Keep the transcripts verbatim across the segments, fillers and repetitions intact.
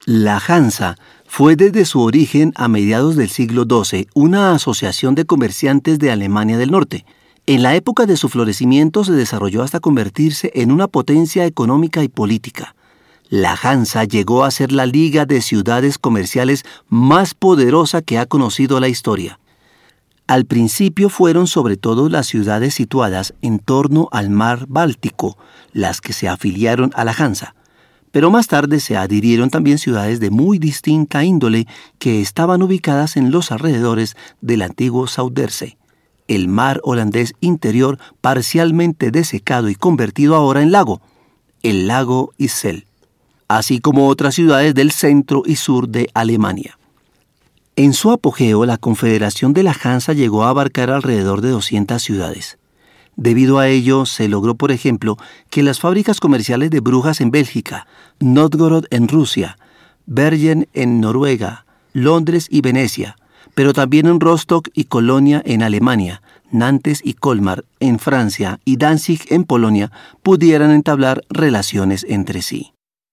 La Hansa fue desde su origen a mediados del siglo doce una asociación de comerciantes de Alemania del Norte. En la época de su florecimiento se desarrolló hasta convertirse en una potencia económica y política. La Hansa llegó a ser la liga de ciudades comerciales más poderosa que ha conocido la historia. Al principio fueron sobre todo las ciudades situadas en torno al mar Báltico las que se afiliaron a la Hansa, pero más tarde se adhirieron también ciudades de muy distinta índole que estaban ubicadas en los alrededores del antiguo Zuiderzee, el mar holandés interior parcialmente desecado y convertido ahora en lago, el lago Ixelles, así como otras ciudades del centro y sur de Alemania. En su apogeo, la Confederación de la Hansa llegó a abarcar alrededor de doscientas ciudades. Debido a ello, se logró, por ejemplo, que las fábricas comerciales de Brujas en Bélgica, Novgorod en Rusia, Bergen en Noruega, Londres y Venecia, pero también en Rostock y Colonia en Alemania, Nantes y Colmar en Francia y Danzig en Polonia, pudieran entablar relaciones entre sí.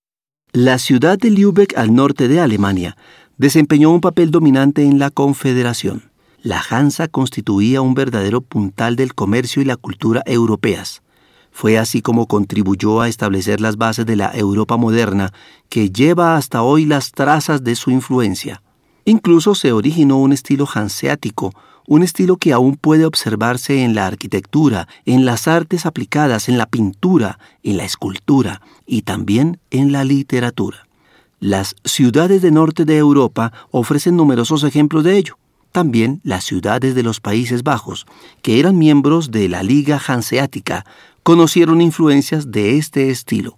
La ciudad de Lübeck, al norte de Alemania, desempeñó un papel dominante en la Confederación. La Hansa constituía un verdadero puntal del comercio y la cultura europeas. Fue así como contribuyó a establecer las bases de la Europa moderna, que lleva hasta hoy las trazas de su influencia. Incluso se originó un estilo hanseático, un estilo que aún puede observarse en la arquitectura, en las artes aplicadas, en la pintura, en la escultura y también en la literatura. Las ciudades del norte de Europa ofrecen numerosos ejemplos de ello. También las ciudades de los Países Bajos, que eran miembros de la Liga Hanseática, conocieron influencias de este estilo.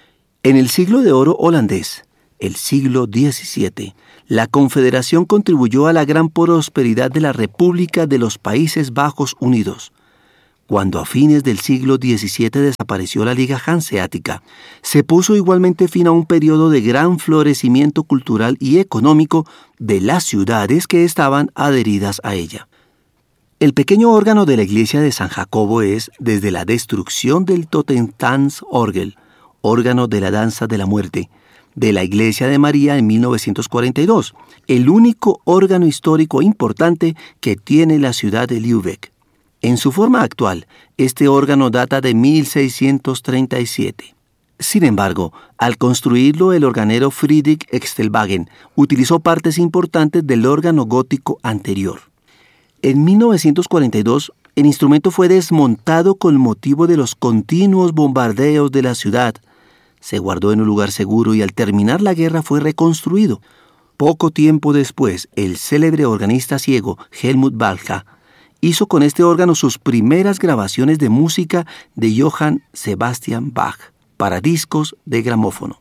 En el siglo de oro holandés, el siglo diecisiete, la Confederación contribuyó a la gran prosperidad de la República de los Países Bajos Unidos. Cuando a fines del siglo diecisiete desapareció la Liga Hanseática, se puso igualmente fin a un periodo de gran florecimiento cultural y económico de las ciudades que estaban adheridas a ella. El pequeño órgano de la iglesia de San Jacobo es, desde la destrucción del Totentanzorgel, órgano de la danza de la muerte, de la iglesia de María en mil novecientos cuarenta y dos, el único órgano histórico importante que tiene la ciudad de Lübeck. En su forma actual, este órgano data de mil seiscientos treinta y siete. Sin embargo, al construirlo el organero Friedrich Extelwagen utilizó partes importantes del órgano gótico anterior. En mil novecientos cuarenta y dos, el instrumento fue desmontado con motivo de los continuos bombardeos de la ciudad. Se guardó en un lugar seguro y al terminar la guerra fue reconstruido. Poco tiempo después, el célebre organista ciego Helmut Balcha hizo con este órgano sus primeras grabaciones de música de Johann Sebastian Bach para discos de gramófono.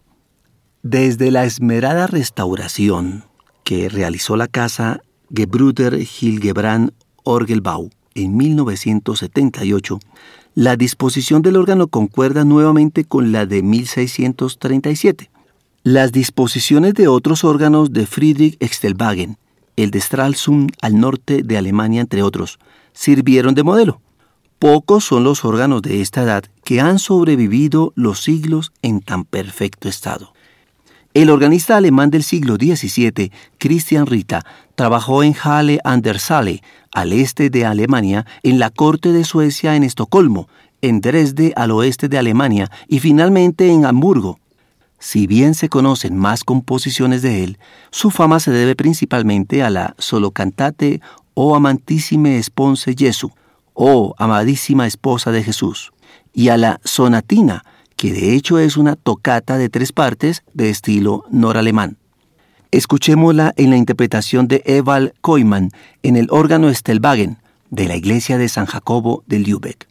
Desde la esmerada restauración que realizó la casa Gebrüder Hildebrand Orgelbau en mil novecientos setenta y ocho, la disposición del órgano concuerda nuevamente con la de mil seiscientos treinta y siete. Las disposiciones de otros órganos de Friedrich Extelwagen, el de Stralsund al norte de Alemania, entre otros, sirvieron de modelo. Pocos son los órganos de esta edad que han sobrevivido los siglos en tan perfecto estado. El organista alemán del siglo diecisiete, Christian Ritter, trabajó en Halle an der Saale, al este de Alemania, en la corte de Suecia en Estocolmo, en Dresde al oeste de Alemania y finalmente en Hamburgo. Si bien se conocen más composiciones de él, su fama se debe principalmente a la Solocantate O Amatissime Sponse Jesu, o Amadísima Esposa de Jesús, y a la Sonatina, que de hecho es una tocata de tres partes de estilo noralemán. Escuchémosla en la interpretación de Ewald Koyman en el órgano Extelwagen de la iglesia de San Jacobo de Lübeck.